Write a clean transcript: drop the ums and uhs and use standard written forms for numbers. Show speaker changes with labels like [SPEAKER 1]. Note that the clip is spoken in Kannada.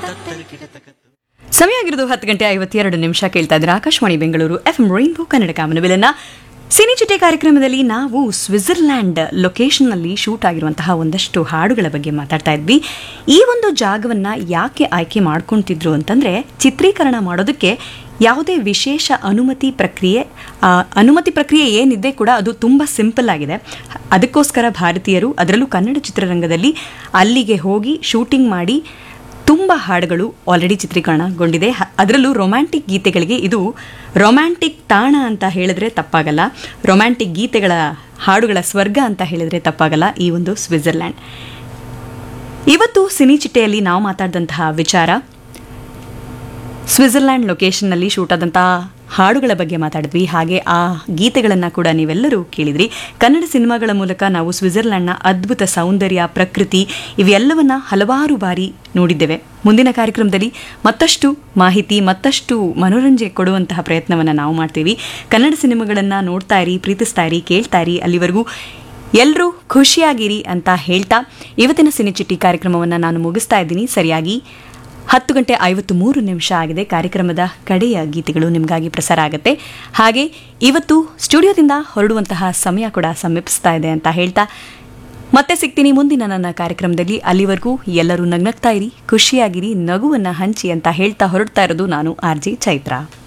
[SPEAKER 1] ಸಮಯ ಆಗಿರೋದು 10:52 ಕೇಳ್ತಾ ಇದ್ರೆ Akashvani Bengaluru FM rainbow Kannada ಕಾಮನಬಿಲ್ಲನ್ನ cine ಚಿಟ್ಟೆ ಕಾರ್ಯಕ್ರಮದಲ್ಲಿ ನಾವು ಸ್ವಿಟ್ಜರ್ಲ್ಯಾಂಡ್ ಲೊಕೇಶನ್ನಲ್ಲಿ ಶೂಟ್ ಆಗಿರುವಂತಹ ಒಂದಷ್ಟು ಹಾಡುಗಳ ಬಗ್ಗೆ ಮಾತಾಡ್ತಾ ಇದ್ವಿ. ಈ ಒಂದು ಜಾಗವನ್ನ ಯಾಕೆ ಆಯ್ಕೆ ಮಾಡ್ಕೊತಿದ್ರು ಅಂತಂದ್ರೆ ಚಿತ್ರೀಕರಣ ಮಾಡೋದಕ್ಕೆ ಯಾವುದೇ ವಿಶೇಷ ಅನುಮತಿ ಪ್ರಕ್ರಿಯೆ ಏನಿದೆ ಕೂಡ ಅದು ತುಂಬ ಸಿಂಪಲ್ ಆಗಿದೆ. ಅದಕ್ಕೋಸ್ಕರ ಭಾರತೀಯರು ಅದರಲ್ಲೂ ಕನ್ನಡ ಚಿತ್ರರಂಗದಲ್ಲಿ ಅಲ್ಲಿಗೆ ಹೋಗಿ ಶೂಟಿಂಗ್ ಮಾಡಿ ತುಂಬ ಹಾಡುಗಳು ಆಲ್ರೆಡಿ ಚಿತ್ರೀಕರಣಗೊಂಡಿದೆ. ಅದರಲ್ಲೂ ರೊಮ್ಯಾಂಟಿಕ್ ಗೀತೆಗಳಿಗೆ ಇದು ರೊಮ್ಯಾಂಟಿಕ್ ತಾಣ ಅಂತ ಹೇಳಿದ್ರೆ ತಪ್ಪಾಗಲ್ಲ, ರೊಮ್ಯಾಂಟಿಕ್ ಗೀತೆಗಳ ಹಾಡುಗಳ ಸ್ವರ್ಗ ಅಂತ ಹೇಳಿದ್ರೆ ತಪ್ಪಾಗಲ್ಲ ಈ ಒಂದು ಸ್ವಿಟ್ಜರ್ಲ್ಯಾಂಡ್. ಇವತ್ತು ಸಿನಿ ಚಿಟ್ಟೆಯಲ್ಲಿ ನಾವು ಮಾತಾಡಿದಂತಹ ವಿಚಾರ ಸ್ವಿಟ್ಜರ್ಲ್ಯಾಂಡ್ ಲೊಕೇಶನ್ನಲ್ಲಿ ಶೂಟ್ ಆದಂತಹ ಹಾಡುಗಳ ಬಗ್ಗೆ ಮಾತಾಡಿದ್ವಿ. ಹಾಗೆ ಆ ಗೀತೆಗಳನ್ನು ಕೂಡ ನೀವೆಲ್ಲರೂ ಕೇಳಿದ್ರಿ. ಕನ್ನಡ ಸಿನಿಮಾಗಳ ಮೂಲಕ ನಾವು ಸ್ವಿಟ್ಜರ್ಲ್ಯಾಂಡ್ನ ಅದ್ಭುತ ಸೌಂದರ್ಯ, ಪ್ರಕೃತಿ ಇವೆಲ್ಲವನ್ನ ಹಲವಾರು ಬಾರಿ ನೋಡಿದ್ದೇವೆ. ಮುಂದಿನ ಕಾರ್ಯಕ್ರಮದಲ್ಲಿ ಮತ್ತಷ್ಟು ಮಾಹಿತಿ, ಮತ್ತಷ್ಟು ಮನೋರಂಜನೆ ಕೊಡುವಂತಹ ಪ್ರಯತ್ನವನ್ನು ನಾವು ಮಾಡ್ತೀವಿ. ಕನ್ನಡ ಸಿನಿಮಾಗಳನ್ನು ನೋಡ್ತಾ ಇರಿ, ಪ್ರೀತಿಸ್ತಾ ಇರಿ, ಕೇಳ್ತಾ ಇರಿ. ಅಲ್ಲಿವರೆಗೂ ಎಲ್ಲರೂ ಖುಷಿಯಾಗಿರಿ ಅಂತ ಹೇಳ್ತಾ ಇವತ್ತಿನ ಸಿನಿಚಿಟ್ಟಿ ಕಾರ್ಯಕ್ರಮವನ್ನು ನಾನು ಮುಗಿಸ್ತಾ ಇದ್ದೀನಿ. ಸರಿಯಾಗಿ 10:53 ಆಗಿದೆ. ಕಾರ್ಯಕ್ರಮದ ಕಡೆಯ ಗೀತೆಗಳು ನಿಮಗಾಗಿ ಪ್ರಸಾರ ಆಗುತ್ತೆ. ಹಾಗೆ ಇವತ್ತು ಸ್ಟುಡಿಯೋದಿಂದ ಹೊರಡುವಂತಹ ಸಮಯ ಕೂಡ ಸಮೀಪಿಸ್ತಾ ಇದೆ ಅಂತ ಹೇಳ್ತಾ ಮತ್ತೆ ಸಿಗ್ತೀನಿ ಮುಂದಿನ ನನ್ನ ಕಾರ್ಯಕ್ರಮದಲ್ಲಿ. ಅಲ್ಲಿವರೆಗೂ ಎಲ್ಲರೂ ನಗ್ನಗ್ತಾ ಇರಿ, ಖುಷಿಯಾಗಿರಿ, ನಗುವನ್ನು ಹಂಚಿ ಅಂತ ಹೇಳ್ತಾ ಹೊರಡ್ತಾ ಇರೋದು ನಾನು RJ ಚೈತ್ರ.